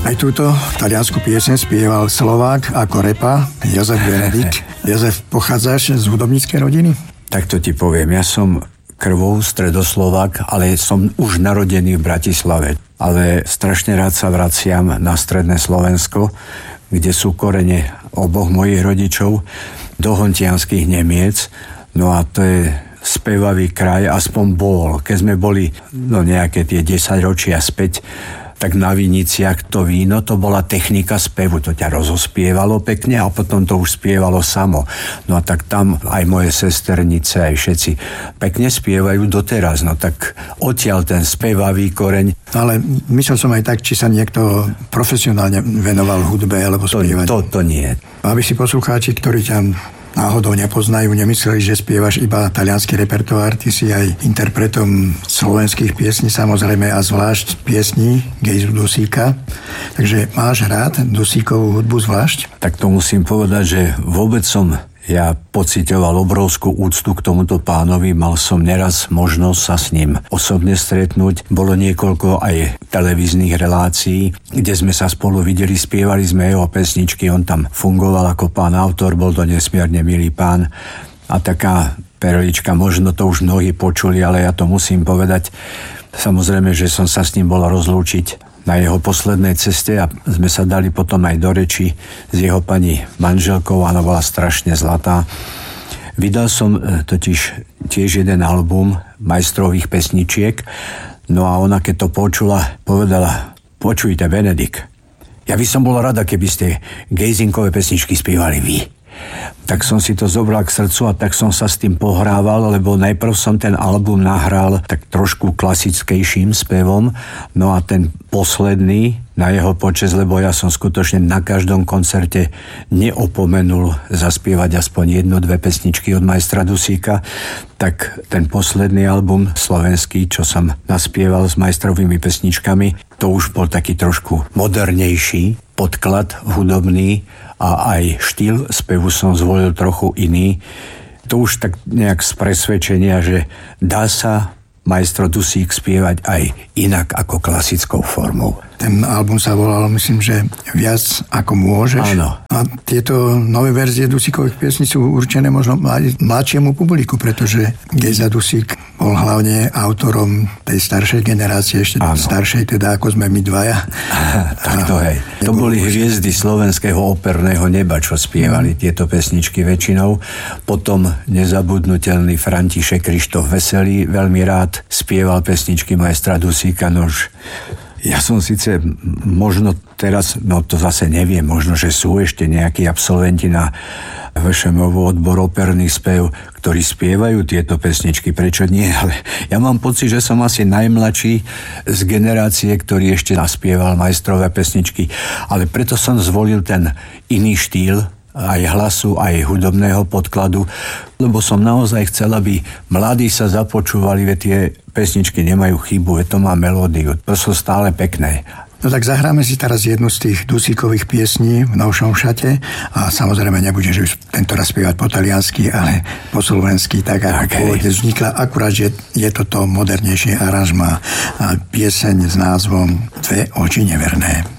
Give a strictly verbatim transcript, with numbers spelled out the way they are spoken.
Aj túto taliansku pieseň spieval Slovák ako repa Jozef Benedikt. Jozef, pochádzaš z hudobníckej rodiny? Tak to ti poviem, ja som krvou stredoslovák, ale som už narodený v Bratislave. Ale strašne rád sa vraciam na stredné Slovensko, kde sú korene oboch mojich rodičov, do hontianskych Nemiec. No a to je spevavý kraj, aspoň bol. Keď sme boli no nejaké tie desaťročia späť, tak na Viniciach to víno, to bola technika spevu, to ťa rozospievalo pekne a potom to už spievalo samo. No a tak tam aj moje sesternice, aj všetci pekne spievajú doteraz, no tak odtiaľ ten spevavý koreň. Ale myslel som aj tak, či sa niekto profesionálne venoval hudbe alebo spievaniu. To, to, to nie. Aby si poslucháči, ktorí ťa náhodou nepoznajú, nemysleli, že spievaš iba taliansky repertoár, ty si aj interpretom slovenských piesní, samozrejme a zvlášť piesní Gejzu Dusíka. Takže máš rád Dusíkovú hudbu zvlášť? Tak to musím povedať, že vôbec som ja pociťoval obrovskú úctu k tomuto pánovi, mal som neraz možnosť sa s ním osobne stretnúť. Bolo niekoľko aj televíznych relácií, kde sme sa spolu videli, spievali sme jeho pesničky, on tam fungoval ako pán autor, bol to nesmierne milý pán. A taká perlička, možno to už mnohí počuli, ale ja to musím povedať. Samozrejme, že som sa s ním bol rozlúčiť na jeho poslednej ceste a sme sa dali potom aj do reči s jeho pani manželkou, ona bola strašne zlatá. Vydal som totiž tiež jeden album majstrových pesničiek, no a ona keď to počula, povedala: počujte, Benedikt, ja by som bola rada, keby ste gejzinkové pesničky spievali vy. Tak som si to zobral k srdcu a tak som sa s tým pohrával, lebo najprv som ten album nahral tak trošku klasickejším spevom, no a ten posledný na jeho počesť, lebo ja som skutočne na každom koncerte neopomenul zaspievať aspoň jednu, dve pesničky od majstra Dusíka, tak ten posledný album slovenský, čo som naspieval s majstrovými pesničkami, to už bol taký trošku modernejší podklad hudobný a aj štýl spevu som zvolil trochu iný. To už tak nejak z presvedčenia, že dá sa majstro Dusík spievať aj inak ako klasickou formou. Ten album sa volal, myslím, že Viac ako môžeš. Áno. A tieto nové verzie Dusíkových piesní sú určené možno aj mladšiemu publiku, pretože Gejza Dusík bol hlavne autorom tej staršej generácie, ešte áno. staršej, teda ako sme my dvaja. Tak to hej. To boli hviezdy slovenského operného neba, čo spievali mm. tieto pesničky väčšinou. Potom nezabudnutelný František Krištof Veselý veľmi rád spieval pesničky majstra Dusíka, nož ja som síce možno teraz, no to zase neviem, možno, že sú ešte nejakí absolventi na vé š em ó odbor operný spev, ktorí spievajú tieto pesničky, prečo nie? Ale ja mám pocit, že som asi najmladší z generácie, ktorý ešte naspieval majstrové pesničky, ale preto som zvolil ten iný štýl, aj hlasu, aj hudobného podkladu, lebo som naozaj chcel, aby mladí sa započúvali, veď tie pesničky nemajú chybu, veď to má melódiu, to sú stále pekné. No tak zahráme si teraz jednu z tých Dusíkových piesní v novšom šate a samozrejme nebudeš už tento raz spievať po taliansky, ale po slovensky, tak ako okay. pôvodne vznikla, akurát, že je toto modernejšie aranžma a pieseň s názvom Dve oči neverné.